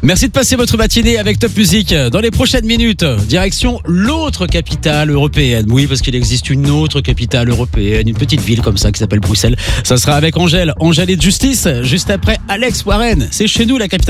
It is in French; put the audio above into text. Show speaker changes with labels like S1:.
S1: Merci de passer votre matinée avec Top Music. Dans les prochaines minutes, direction l'autre capitale européenne. Oui, parce qu'il existe une autre capitale européenne, une petite ville comme ça qui s'appelle Bruxelles. Ça sera avec Angèle et de Justice, juste après Alex Warren. C'est chez nous la capitale.